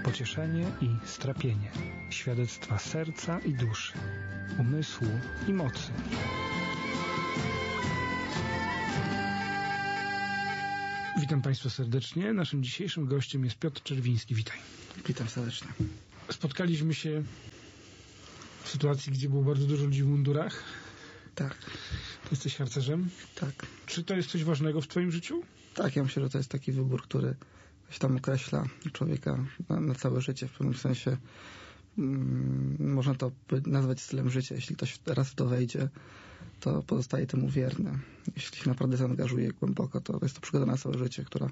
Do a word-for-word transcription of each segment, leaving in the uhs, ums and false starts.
pocieszenie i strapienie, świadectwa serca i duszy, umysłu i mocy. Witam Państwa serdecznie. Naszym dzisiejszym gościem jest Piotr Czerwiński. Witaj. Witam serdecznie. Spotkaliśmy się w sytuacji, gdzie było bardzo dużo ludzi w mundurach. Tak. Ty jesteś harcerzem? Tak. Czy to jest coś ważnego w Twoim życiu? Tak, ja myślę, że to jest taki wybór, który coś tam określa człowieka na, na całe życie. W pewnym sensie mm, można to nazwać stylem życia. Jeśli ktoś raz w to wejdzie, to pozostaje temu wierny. Jeśli się naprawdę zaangażuje głęboko, to jest to przygoda na całe życie, która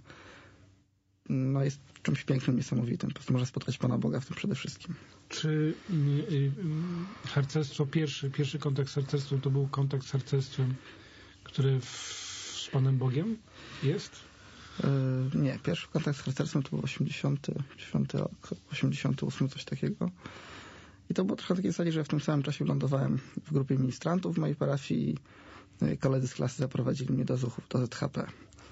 no, jest czymś pięknym, niesamowitym. Po prostu można spotkać Pana Boga w tym przede wszystkim. Czy y, y, harcerstwo, pierwszy, pierwszy kontakt z harcerstwem to był kontakt z harcerstwem, który w, z Panem Bogiem jest? Yy, nie, pierwszy kontakt z harcerstwem to był osiemdziesiąty dziewiąty rok, osiemdziesiąty ósmy, coś takiego. I to było trochę na takiej zasadzie, że w tym samym czasie lądowałem w grupie ministrantów w mojej parafii i koledzy z klasy zaprowadzili mnie do Zuchów, do Z H P.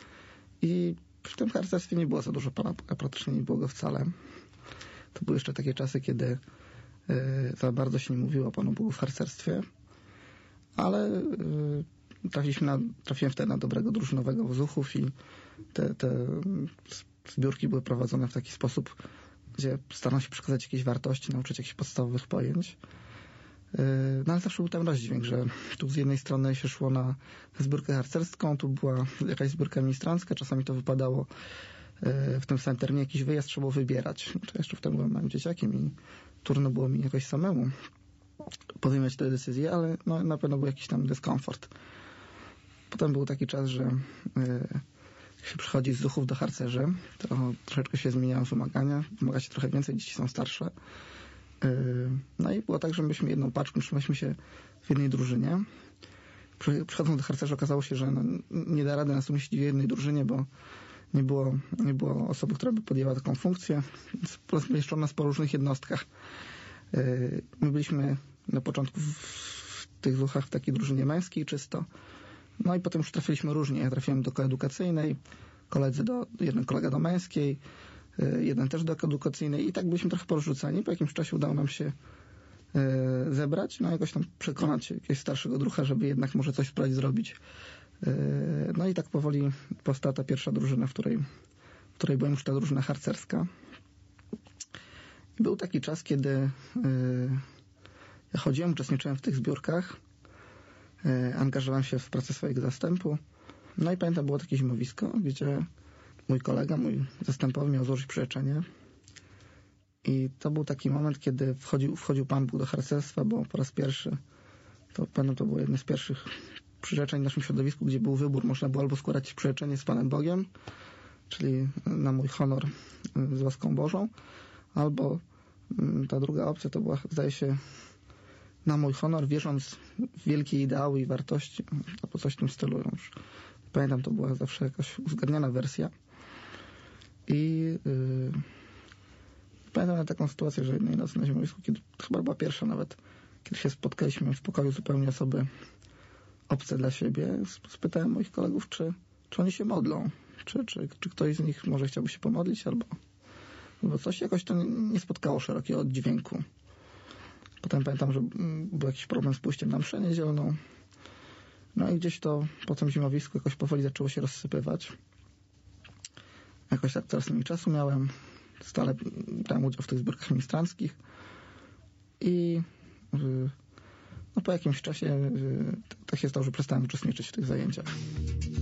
I w tym harcerstwie nie było za dużo Pana Boga, praktycznie nie było go wcale. To były jeszcze takie czasy, kiedy yy, za bardzo się nie mówiło o Panu Bogu w harcerstwie, ale yy, trafiliśmy na, trafiłem wtedy na dobrego drużynowego w Zuchów i te, te zbiórki były prowadzone w taki sposób, gdzie starano się przekazać jakieś wartości, nauczyć jakichś podstawowych pojęć. No ale zawsze był tam rozdźwięk, że tu z jednej strony się szło na zbiórkę harcerską, tu była jakaś zbiórka ministrancka, czasami to wypadało w tym samym terminie jakiś wyjazd trzeba było wybierać. Ja jeszcze wtedy byłem małym dzieciakiem i trudno było mi jakoś samemu podejmować te decyzje, ale no, na pewno był jakiś tam dyskomfort. Potem był taki czas, że jak się przychodzi z Zuchów do harcerzy, to troszeczkę się zmieniają wymagania, wymaga się trochę więcej, dzieci są starsze. No i było tak, że myśmy jedną paczką trzymaliśmy się w jednej drużynie. Przychodząc do harcerzy okazało się, że no, nie da rady nas umieścić w jednej drużynie, bo nie było, nie było osoby, która by podjęła taką funkcję, więc rozmieszczono nas po różnych jednostkach. My byliśmy na początku w tych Zuchach w takiej drużynie męskiej czysto. No i potem już trafiliśmy różnie. Ja trafiłem do koedukacyjnej, koledzy do, jeden kolega do męskiej, jeden też do edukacyjnej i tak byliśmy trochę porzuceni. Po jakimś czasie udało nam się e, zebrać, no jakoś tam przekonać jakiegoś starszego drucha, żeby jednak może coś spróbować zrobić. E, no i tak powoli powstała ta pierwsza drużyna, w której, w której była już ta drużyna harcerska. I był taki czas, kiedy e, ja chodziłem, uczestniczyłem w tych zbiórkach, e, angażowałem się w pracę swojego zastępu. No i pamiętam, było takie zimowisko, gdzie mój kolega, mój zastępowy miał złożyć przyrzeczenie i to był taki moment, kiedy wchodził, wchodził Pan Bóg do harcerstwa, bo po raz pierwszy, to pamiętam, to było jedno z pierwszych przyrzeczeń w naszym środowisku, gdzie był wybór, można było albo składać przyrzeczenie z Panem Bogiem, czyli na mój honor z łaską Bożą, albo ta druga opcja to była, zdaje się, na mój honor, wierząc w wielkie ideały i wartości, albo coś w tym stylu. Już pamiętam, to była zawsze jakaś uzgadniana wersja. I yy, pamiętam na taką sytuację, że jednej nocy na zimowisku, kiedy to chyba była pierwsza nawet, kiedy się spotkaliśmy w pokoju zupełnie osoby obce dla siebie, spytałem moich kolegów, czy, czy oni się modlą, czy, czy, czy ktoś z nich może chciałby się pomodlić, albo, albo coś. Jakoś to nie spotkało szerokiego oddźwięku. Potem pamiętam, że był jakiś problem z pójściem na mszę niedzielną. No i gdzieś to po tym zimowisku jakoś powoli zaczęło się rozsypywać. Jakoś tak coraz mniej czasu miałem. Stale brałem udział w tych zbiórkach ministranckich. I no, po jakimś czasie tak się stało, że przestałem uczestniczyć w tych zajęciach.